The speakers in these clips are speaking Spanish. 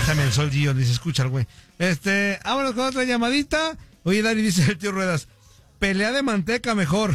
Préstame el sol, Gio, ni se escucha el güey. Vámonos con otra llamadita. Oye, Dari, dice el tío Ruedas, pelea de manteca mejor.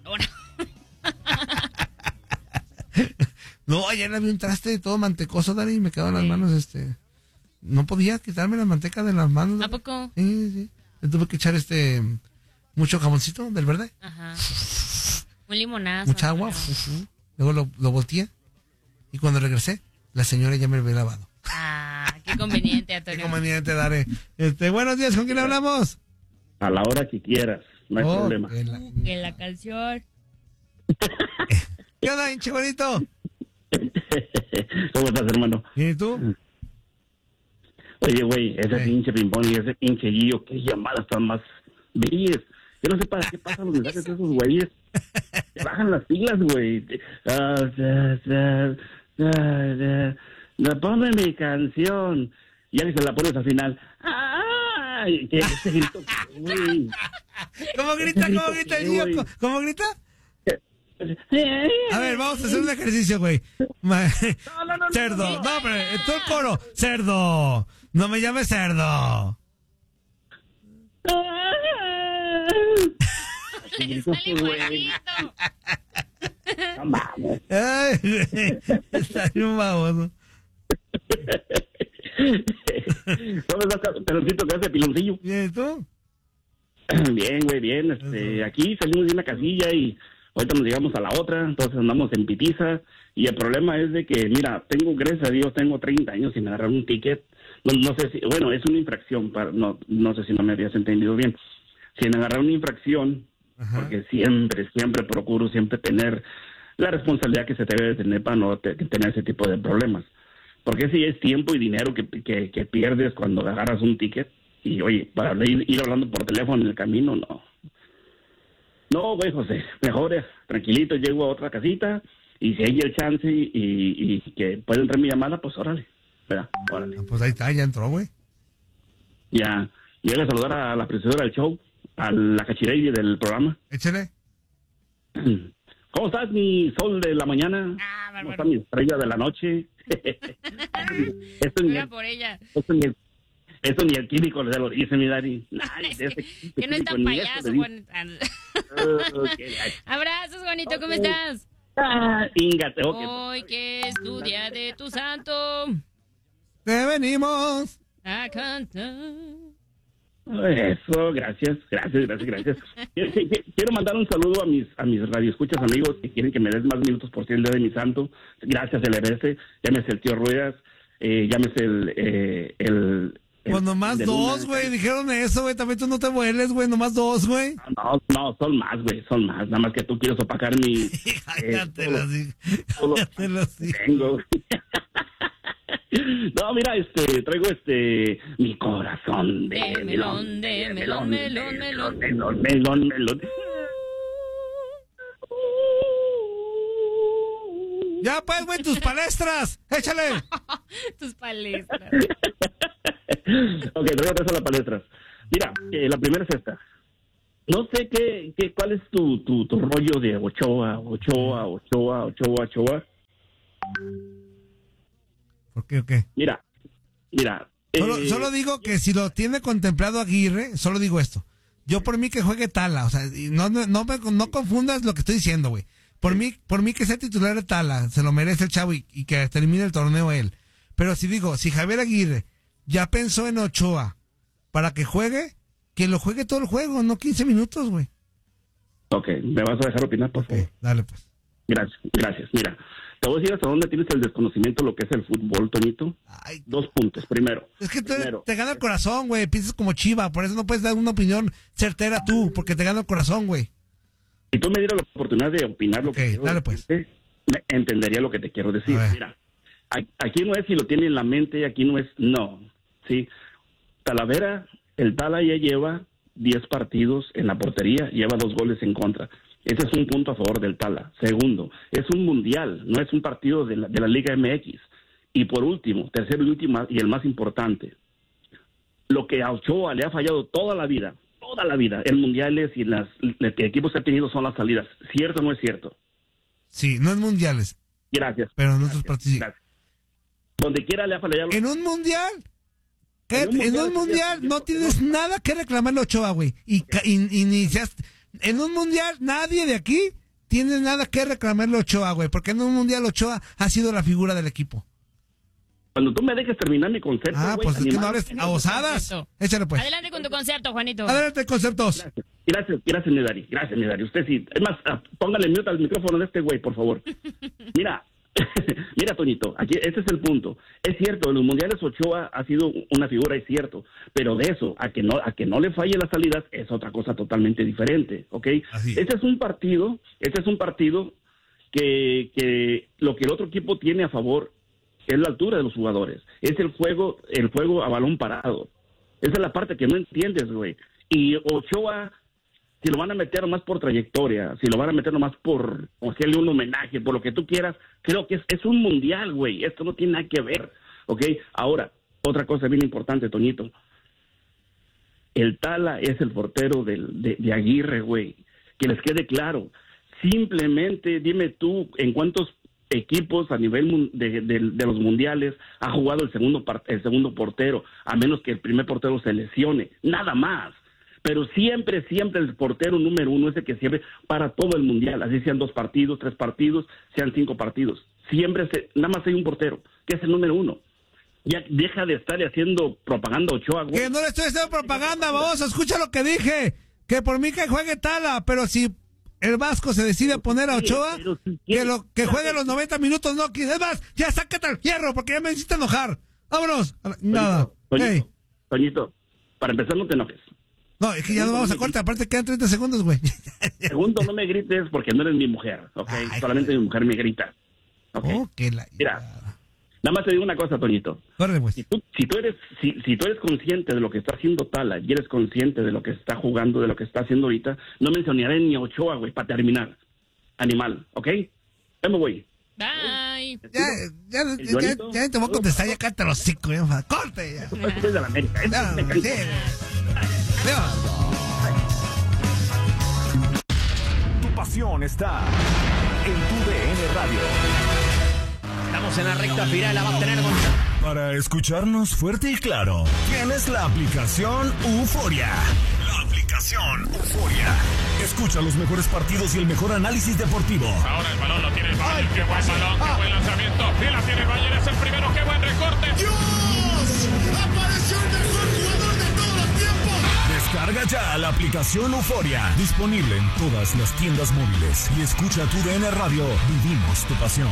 No, ayer había un traste todo mantecoso, Dari, y me quedaban las manos, no podía quitarme la manteca de las manos, Dari. ¿A poco? Sí. Le tuve que echar mucho jamoncito del verde. Ajá. Un limonazo. Mucha agua. Luego lo volteé. Y cuando regresé, la señora ya me había lavado. Ah, qué conveniente, Antonio. Qué conveniente, Dari. Buenos días, ¿con quién hablamos? A la hora que quieras, no hay problema. Que la canción. ¿Qué onda, hinche bonito? ¿Cómo estás, hermano? ¿Y tú? Oye, güey, ese pinche pimpón y ese pinche Gio, qué llamadas tan más brilles. Yo no sé para qué pasan los mensajes de esos güeyes. Te bajan las pilas, güey. Ponme mi canción. Y ya que se la pones al final. ¡Ay! ¿Qué grito, güey? ¿Cómo grita el Gio? ¿Cómo grita? A ver, vamos a hacer un ejercicio, güey. Cerdo. No, pero todo el coro. Cerdo. No me llames cerdo. Sale igualito. No mames. Ay, está bien un baboso. Pero siento que hace piloncillo. ¿Y tú? Bien, güey, bien. Aquí salimos de una casilla y ahorita nos llegamos a la otra, entonces andamos en pitiza. Y el problema es de que, mira, gracias a Dios, tengo 30 años sin agarrar un ticket. No sé si, bueno, es una infracción, no sé si no me habías entendido bien. Sin agarrar una infracción, porque siempre procuro tener la responsabilidad que se debe de tener para no tener ese tipo de problemas. Porque si es tiempo y dinero que pierdes cuando agarras un ticket. Y oye, para ir hablando por teléfono en el camino, no. No, güey, José, mejor tranquilito, llego a otra casita y si hay el chance y que puede entrar mi llamada, pues órale. Espera, órale. Pues ahí está, ya entró, güey. Ya, llega a saludar a la presentadora del show, a la cachirey del programa. Échale. ¿Cómo estás, mi sol de la mañana? ¿Cómo está mi estrella de la noche? Mira por ella. Eso ni el químico le lo dice, mi Dari. Que no es tan payaso, Juan. Abrazos, Juanito, ¿cómo estás? Ingate, Hoy que es tu día de tu santo, te venimos a cantar. Eso, gracias. Quiero mandar un saludo a mis radioescuchas amigos que quieren que me des más minutos por ser el día de mi santo. Gracias, LRS. Llámese el tío Ruedas, llámese el pues nomás dos, güey, dijeron eso, güey, también tú no te vueles, güey, nomás dos, güey. No, son más, güey, nada más que tú quieres opacar mi... Cállatelos, sí. Tengo. No, mira, traigo mi corazón de melón. Ya pues, güey, tus palestras, échale. Tus palestras. Ok, regreso a las palestras. Mira, la primera es esta. No sé cuál es tu rollo de Ochoa. ¿Por qué o qué? Mira. Solo digo que si lo tiene contemplado Aguirre, solo digo esto. Yo por mí que juegue Tala, o sea, no confundas lo que estoy diciendo, güey. Por mí que sea titular de Tala, se lo merece el chavo y que termine el torneo él. Pero si Javier Aguirre ya pensó en Ochoa para que juegue, que lo juegue todo el juego, no 15 minutos, güey. Ok, ¿me vas a dejar opinar, por favor? Dale, pues. Gracias. Mira, te voy a decir hasta dónde tienes el desconocimiento de lo que es el fútbol, Toñito. 2 puntos. Primero. Es que te gana el corazón, güey. Piensas como Chiva, por eso no puedes dar una opinión certera tú, porque te gana el corazón, güey. Si tú me dieras la oportunidad de opinar lo que quiero dale, pues. entendería lo que te quiero decir. Mira, aquí no es si lo tiene en la mente, aquí no es no. Sí, Talavera, el Tala ya lleva 10 partidos en la portería, lleva 2 goles en contra. Ese es un punto a favor del Tala. Segundo, es un mundial, no es un partido de la Liga MX. Y por último, tercero y último, y el más importante, lo que a Ochoa le ha fallado toda la vida, en mundiales y los equipos que ha tenido son las salidas. ¿Cierto o no es cierto? Sí, no en mundiales. Gracias. Pero en otros partidos. Gracias. Donde quiera le ha fallado. ¿En un mundial? En un mundial no tienes nada que reclamarle a Ochoa, güey. En un mundial nadie de aquí tiene nada que reclamarle a Ochoa, güey. Porque en un mundial Ochoa ha sido la figura del equipo. Cuando tú me dejes terminar mi concepto, pues es que no hables a osadas. Échale, pues. Adelante con tu concepto, Juanito. Adelante, conceptos. Gracias, mi Dari. Gracias, mi Dari. Usted sí. Es más, póngale mute al micrófono de este güey, por favor. Mira, Toñito, aquí este es el punto. Es cierto, en los mundiales Ochoa ha sido una figura, es cierto, pero de eso a que no le falle las salidas es otra cosa totalmente diferente, ¿ok? Este es un partido que lo que el otro equipo tiene a favor es la altura de los jugadores, es el juego a balón parado. Esa es la parte que no entiendes, güey. Y Ochoa, si lo van a meter más por trayectoria, si lo van a meter nomás por hacerle un homenaje, por lo que tú quieras, creo que es un mundial, güey. Esto no tiene nada que ver, ¿ok? Ahora, otra cosa bien importante, Toñito. El Tala es el portero de Aguirre, güey. Que les quede claro. Simplemente dime tú en cuántos equipos a nivel de los mundiales ha jugado el segundo portero, a menos que el primer portero se lesione, nada más. Pero siempre el portero número uno es el que siempre para todo el mundial, así sean 2 partidos, 3 partidos, sean 5 partidos. Nada más hay un portero, que es el número uno. Ya deja de estar haciendo propaganda Ochoa, güey. Que no le estoy haciendo propaganda, baboso, escucha lo que dije. Que por mí que juegue Tala, pero si el Vasco se decide poner a Ochoa, que juegue los 90 minutos, no, es más, ya sácate al fierro, porque ya me hiciste enojar. Vámonos. Nada. Toñito, para empezar no te enojes. No, es que ya no vamos a corte, aparte quedan 30 segundos, güey. Segundo, no me grites porque no eres mi mujer, ¿ok? Solamente mi mujer me grita, ¿ok? Mira, nada más te digo una cosa, Toñito. Corre, pues. Si tú eres consciente de lo que está haciendo Tala y eres consciente de lo que está jugando, de lo que está haciendo ahorita, no mencionaré ni a Ochoa, güey, para terminar. Animal, ¿ok? Ya me voy. Bye. Ya te voy a contestar, ya cállate los 5, corte. Ya. Tú eres de la América. Tu pasión está en tu DN Radio. Estamos en la recta final, la va a tener con... Para escucharnos fuerte y claro, tienes la aplicación Euforia. La aplicación Euforia. Escucha los mejores partidos y el mejor análisis deportivo. Ahora el balón lo tiene el Bayern. Qué buen balón, qué buen lanzamiento. Y la tiene el Bayern, es el primero. Qué buen recorte. ¡Dios! ¡Apareció el mejor jugador de todos los tiempos! Descarga ya la aplicación Euforia. Disponible en todas las tiendas móviles. Y escucha tu DN Radio. Vivimos tu pasión.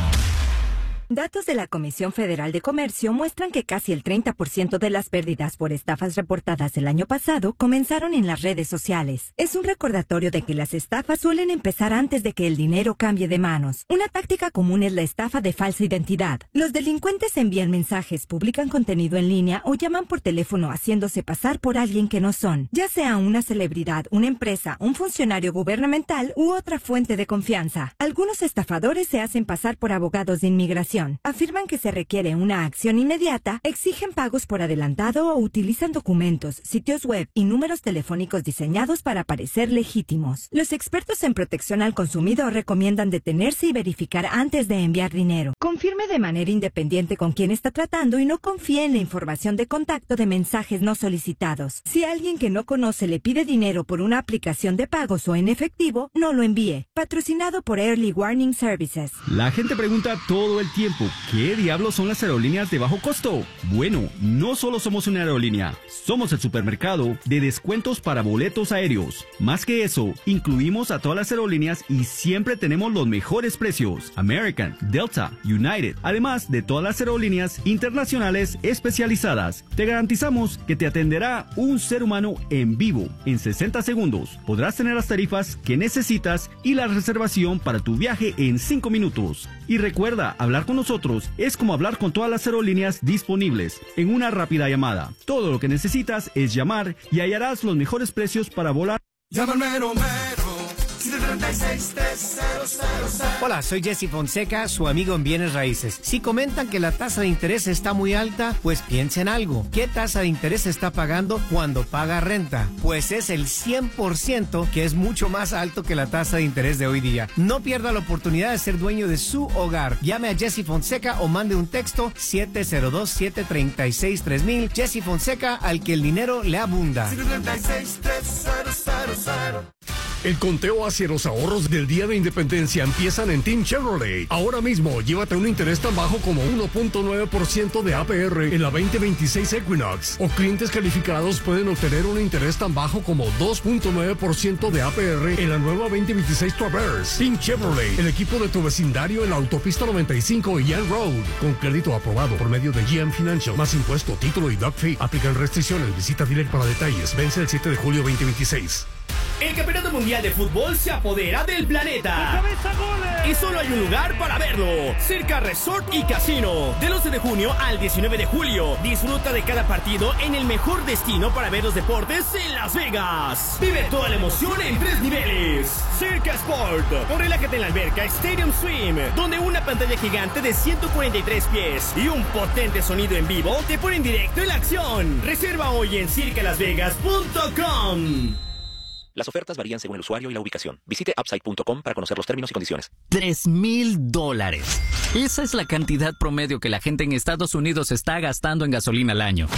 Datos de la Comisión Federal de Comercio muestran que casi el 30% de las pérdidas por estafas reportadas el año pasado comenzaron en las redes sociales. Es un recordatorio de que las estafas suelen empezar antes de que el dinero cambie de manos. Una táctica común es la estafa de falsa identidad. Los delincuentes envían mensajes, publican contenido en línea o llaman por teléfono haciéndose pasar por alguien que no son, ya sea una celebridad, una empresa, un funcionario gubernamental u otra fuente de confianza. Algunos estafadores se hacen pasar por abogados de inmigración. Afirman que se requiere una acción inmediata, exigen pagos por adelantado o utilizan documentos, sitios web y números telefónicos diseñados para parecer legítimos. Los expertos en protección al consumidor recomiendan detenerse y verificar antes de enviar dinero. Confirme de manera independiente con quién está tratando y no confíe en la información de contacto de mensajes no solicitados. Si alguien que no conoce le pide dinero por una aplicación de pagos o en efectivo, no lo envíe. Patrocinado por Early Warning Services. La gente pregunta todo el tiempo, ¿qué diablos son las aerolíneas de bajo costo? Bueno, no solo somos una aerolínea, somos el supermercado de descuentos para boletos aéreos. Más que eso, incluimos a todas las aerolíneas y siempre tenemos los mejores precios. American, Delta, United, además de todas las aerolíneas internacionales especializadas. Te garantizamos que te atenderá un ser humano en vivo. En 60 segundos podrás tener las tarifas que necesitas y la reservación para tu viaje en 5 minutos. Y recuerda, hablar con nosotros es como hablar con todas las aerolíneas disponibles en una rápida llamada. Todo lo que necesitas es llamar y hallarás los mejores precios para volar. Llama al mero mero, si te Hola, soy Jesse Fonseca, su amigo en Bienes Raíces. Si comentan que la tasa de interés está muy alta, pues piensen algo. ¿Qué tasa de interés está pagando cuando paga renta? Pues es el 100%, que es mucho más alto que la tasa de interés de hoy día. No pierda la oportunidad de ser dueño de su hogar. Llame a Jesse Fonseca o mande un texto 702-736-3000. Jesse Fonseca, al que el dinero le abunda. El conteo hacia los ahorros del Día de Independencia empiezan en Team Chevrolet. Ahora mismo, llévate un interés tan bajo como 1.9% de APR en la 2026 Equinox. O clientes calificados pueden obtener un interés tan bajo como 2.9% de APR en la nueva 2026 Traverse. Team Chevrolet, el equipo de tu vecindario en la autopista 95 y Young Road. Con crédito aprobado por medio de GM Financial. Más impuesto, título y doc fee. Aplican restricciones. Visita dealer para detalles. Vence el 7 de julio 2026. El Campeonato Mundial de Fútbol se apodera del planeta. Y solo hay un lugar para verlo. Circa Resort y Casino. Del 11 de junio al 19 de julio. Disfruta de cada partido en el mejor destino para ver los deportes en Las Vegas. Vive toda la emoción en 3 niveles. Circa Sport. O relájate en la alberca Stadium Swim, donde una pantalla gigante de 143 pies y un potente sonido en vivo te ponen directo en la acción. Reserva hoy en circalasvegas.com. Las ofertas varían según el usuario y la ubicación. Visite upside.com para conocer los términos y condiciones. $3,000. Esa es la cantidad promedio que la gente en Estados Unidos está gastando en gasolina al año.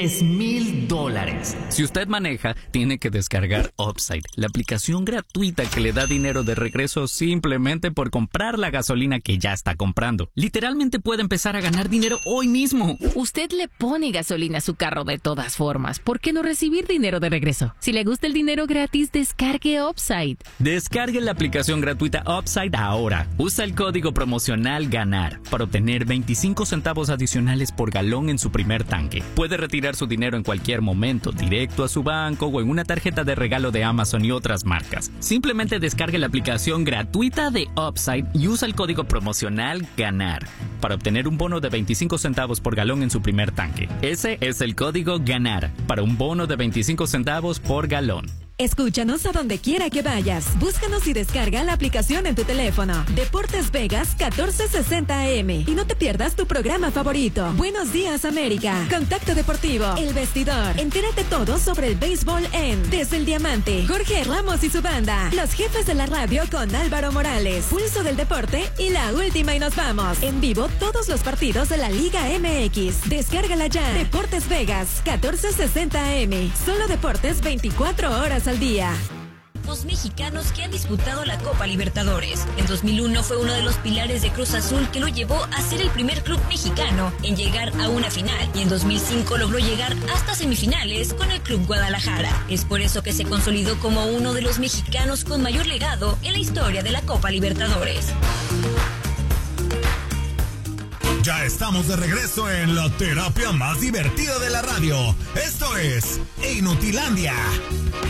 $3,000. Si usted maneja, tiene que descargar Upside, la aplicación gratuita que le da dinero de regreso simplemente por comprar la gasolina que ya está comprando. Literalmente puede empezar a ganar dinero hoy mismo. Usted le pone gasolina a su carro de todas formas. ¿Por qué no recibir dinero de regreso? Si le gusta el dinero gratis, descargue Upside. Descargue la aplicación gratuita Upside ahora. Usa el código promocional GANAR para obtener 25 centavos adicionales por galón en su primer tanque. Puede retirar su dinero en cualquier momento, directo a su banco o en una tarjeta de regalo de Amazon y otras marcas. Simplemente descargue la aplicación gratuita de Upside y usa el código promocional GANAR para obtener un bono de 25 centavos por galón en su primer tanque. Ese es el código GANAR para un bono de 25 centavos por galón. Escúchanos a donde quiera que vayas. Búscanos y descarga la aplicación en tu teléfono. Deportes Vegas 1460 AM. Y no te pierdas tu programa favorito. Buenos días, América. Contacto Deportivo. El Vestidor. Entérate todo sobre el béisbol en Desde el Diamante. Jorge Ramos y su banda. Los jefes de la radio con Álvaro Morales. Pulso del Deporte y la última y nos vamos. En vivo todos los partidos de la Liga MX. Descárgala ya. Deportes Vegas 1460 AM. Solo deportes 24 horas al día. Los mexicanos que han disputado la Copa Libertadores. En 2001 fue uno de los pilares de Cruz Azul que lo llevó a ser el primer club mexicano en llegar a una final, y en 2005 logró llegar hasta semifinales con el Club Guadalajara. Es por eso que se consolidó como uno de los mexicanos con mayor legado en la historia de la Copa Libertadores. Ya estamos de regreso en la terapia más divertida de la radio. Esto es Inutilandia.